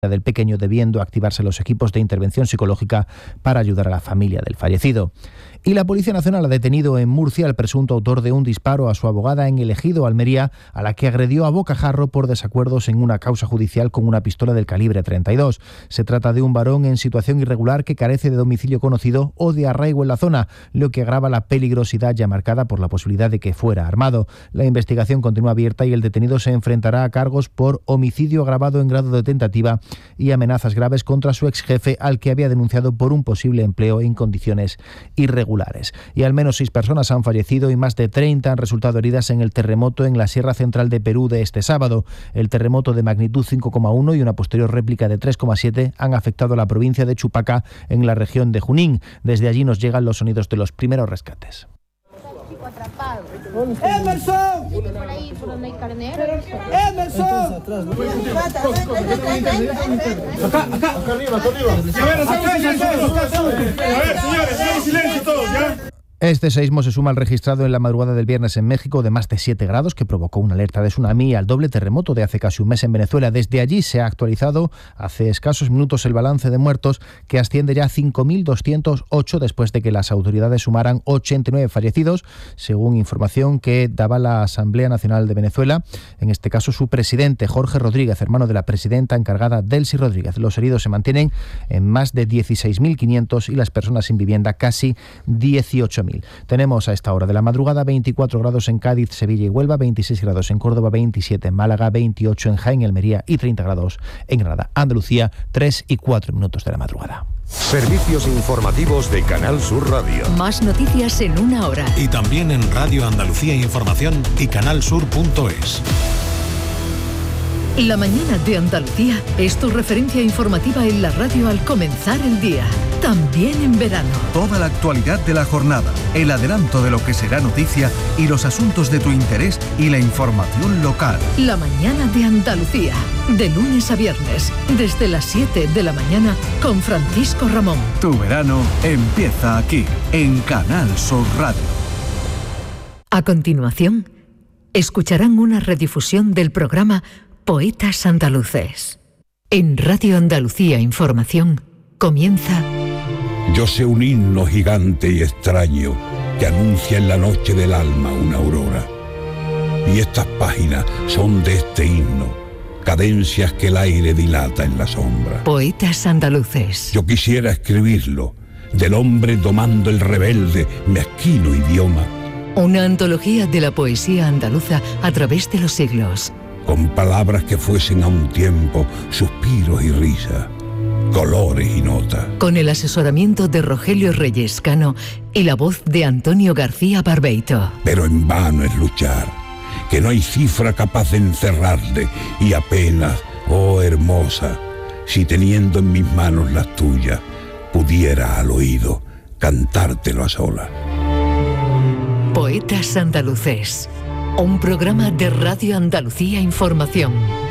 del pequeño, debiendo activarse los equipos de intervención psicológica para ayudar a la familia del fallecido. Y la Policía Nacional ha detenido en Murcia al presunto autor de un disparo a su abogada en El Ejido, Almería, a la que agredió a bocajarro por desacuerdos en una causa judicial con una pistola del calibre 32. Se trata de un varón en situación irregular que carece de domicilio conocido o de arraigo en la zona, lo que agrava la peligrosidad ya marcada por la posibilidad de que fuera armado. La investigación continúa abierta y el detenido se enfrentará a cargos por homicidio agravado en grado de tentativa y amenazas graves contra su exjefe, al que había denunciado por un posible empleo en condiciones irregulares. Y al menos 6 personas han fallecido y más de 30 han resultado heridas en el terremoto en la Sierra Central de Perú de este sábado. El terremoto de magnitud 5,1 y una posterior réplica de 3,7 han afectado a la provincia de Chupaca, en la región de Junín. Desde allí nos llegan los sonidos de los primeros rescates. ¡Emerson! Por ahí, por donde hay carnero. ¡Emerson! Acá arriba. A ver, señores, silencio todos, ¿ya? Este seísmo se suma al registrado en la madrugada del viernes en México de más de 7 grados, que provocó una alerta de tsunami, y al doble terremoto de hace casi un mes en Venezuela. Desde allí se ha actualizado hace escasos minutos el balance de muertos, que asciende ya a 5.208 después de que las autoridades sumaran 89 fallecidos, según información que daba la Asamblea Nacional de Venezuela, en este caso su presidente, Jorge Rodríguez, hermano de la presidenta encargada, Delcy Rodríguez. Los heridos se mantienen en más de 16.500 y las personas sin vivienda casi 18.000. Tenemos a esta hora de la madrugada 24 grados en Cádiz, Sevilla y Huelva, 26 grados en Córdoba, 27 en Málaga, 28 en Jaén, Almería y 30 grados en Granada. Andalucía, 3 y 4 minutos de la madrugada. Servicios informativos de Canal Sur Radio. Más noticias en una hora. Y también en Radio Andalucía Información y canalsur.es. La mañana de Andalucía es tu referencia informativa en la radio al comenzar el día, también en verano. Toda la actualidad de la jornada, el adelanto de lo que será noticia y los asuntos de tu interés y la información local. La mañana de Andalucía, de lunes a viernes, desde las 7 de la mañana con Francisco Ramón. Tu verano empieza aquí, en Canal Sur Radio. A continuación, escucharán una redifusión del programa Poetas Andaluces. En Radio Andalucía Información comienza... Yo sé un himno gigante y extraño que anuncia en la noche del alma una aurora. Y estas páginas son de este himno, cadencias que el aire dilata en la sombra. Poetas Andaluces. Yo quisiera escribirlo, del hombre domando el rebelde, mezquino idioma. Una antología de la poesía andaluza a través de los siglos. Con palabras que fuesen a un tiempo suspiros y risa, colores y notas. Con el asesoramiento de Rogelio Reyes Cano y la voz de Antonio García Barbeito. Pero en vano es luchar, que no hay cifra capaz de encerrarte, y apenas, oh hermosa, si teniendo en mis manos las tuyas, pudiera al oído cantártelo a solas. Poetas Andaluces. Un programa de Radio Andalucía Información.